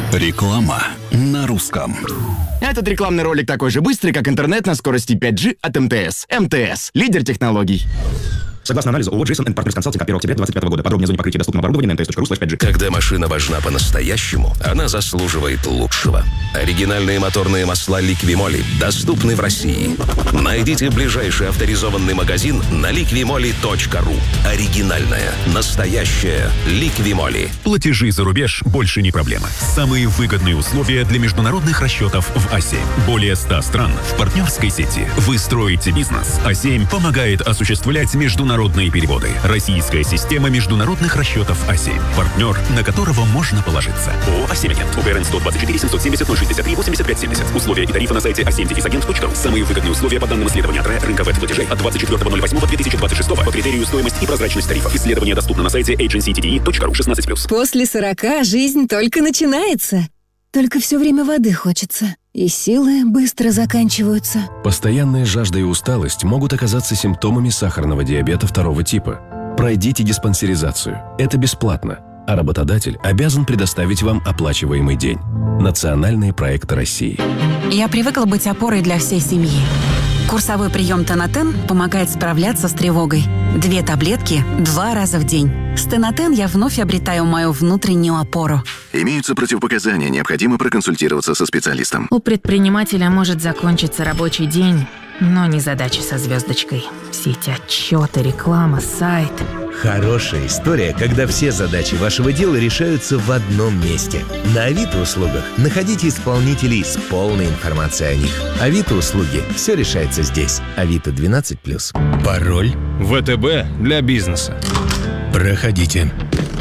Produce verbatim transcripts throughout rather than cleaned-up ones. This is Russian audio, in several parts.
Реклама на русском. Этот рекламный ролик такой же быстрый, как интернет на скорости пять джи от эм тэ эс. эм тэ эс – лидер технологий. Согласно анализу ООО «Джейсон энд Партнерс Консалтинг» от первого октября двадцать пятого года. Подробнее о зоне покрытия доступного оборудования на эм тэ эс точка ру слэш пять джи. Когда машина важна по-настоящему, она заслуживает лучшего. Оригинальные моторные масла «Ликвимоли» доступны в России. Найдите ближайший авторизованный магазин на ликвимоли точка ру. Оригинальная, настоящая «Ликвимоли». Платежи за рубеж больше не проблема. Самые выгодные условия для международных расчетов в а семь. Более ста стран в партнерской сети. Вы строите бизнес. а семь помогает осуществлять международные переводы. Российская система международных расчетов а семь. Партнер, на которого можно положиться. ООО «а семь Агент». УГРН сто двадцать четыре семьсот семьдесят ноль шестьдесят три восемьдесят пять семьдесят. Условия и тарифы на сайте а семь агент точка ру. Самые выгодные условия по данным исследования ТРЭ рынка веб-платежей от двадцать четвёртого ноль восьмого две тысячи двадцать шестого по критерию стоимость и прозрачность тарифов. Исследование доступно на сайте эйдженси ти ди и точка ру шестнадцать плюс. После сорока жизнь только начинается. Только все время воды хочется. И силы быстро заканчиваются. Постоянная жажда и усталость могут оказаться симптомами сахарного диабета второго типа. Пройдите диспансеризацию. Это бесплатно. А работодатель обязан предоставить вам оплачиваемый день. Национальные проекты России. Я привыкла быть опорой для всей семьи. Курсовой прием Тонатен помогает справляться с тревогой. Две таблетки два раза в день. С Тонатен я вновь обретаю мою внутреннюю опору. Имеются противопоказания, необходимо проконсультироваться со специалистом. У предпринимателя может закончиться рабочий день, но не задача со звездочкой. Все эти отчеты, реклама, сайт. Хорошая история, когда все задачи вашего дела решаются в одном месте. На Авито услугах находите исполнителей с полной информацией о них. Авито услуги. Все решается здесь. Авито двенадцать плюс. Пароль. вэ тэ бэ для бизнеса. Проходите.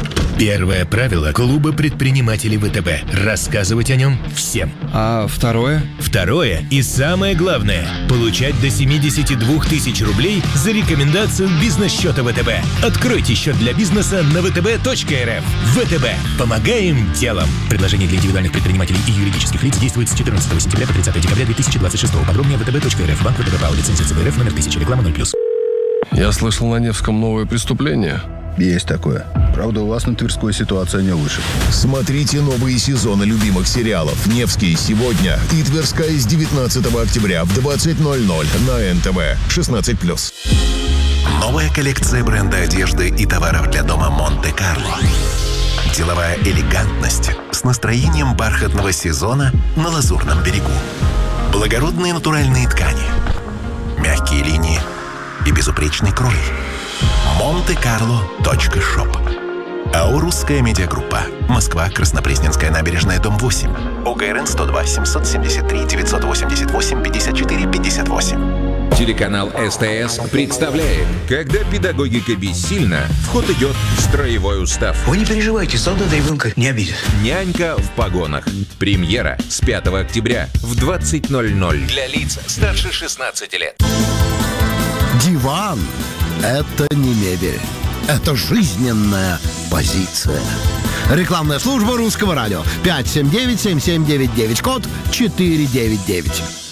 Первое правило клуба предпринимателей вэ тэ бэ – рассказывать о нем всем. А второе? Второе и самое главное – получать до семьдесят два тысяч рублей за рекомендацию бизнес-счета вэ тэ бэ. Откройте счет для бизнеса на вэ тэ бэ точка эр эф. вэ тэ бэ. Помогаем делом. Предложение для индивидуальных предпринимателей и юридических лиц действует с четырнадцатого сентября по тридцатое декабря две тысячи двадцать шестого. Подробнее вэ тэ бэ точка эр эф. Банк вэ тэ бэ ПАО. Лицензия цэ бэ эр эф номер тысяча. Реклама ноль плюс. Я слышал, на Невском новое преступление. Есть такое. Правда, у вас на Тверской ситуация не лучше. Смотрите новые сезоны любимых сериалов «Невский» сегодня и «Тверская» с девятнадцатого октября в двадцать ноль ноль на эн тэ вэ шестнадцать плюс. Новая коллекция бренда одежды и товаров для дома «Монте-Карло». Деловая элегантность с настроением бархатного сезона на Лазурном берегу. Благородные натуральные ткани, мягкие линии и безупречный крой. монте-карло точка шоп. АО «Русская медиагруппа». Москва, Краснопресненская набережная, дом восемь. ОГРН сто два семьсот семьдесят три девятьсот восемьдесят восемь пятьдесят четыре пятьдесят восемь. Телеканал СТС представляет: когда педагогика бессильна, в ход идет строевой устав. Вы не переживайте, солдат ребенка не обидит. Нянька в погонах. Премьера с пятого октября в двадцать ноль ноль. Для лиц старше шестнадцати лет. Диван – это не мебель. Это жизненная позиция. Рекламная служба Русского радио. пять семь девять семь семь девять девять, код четыре девять девять.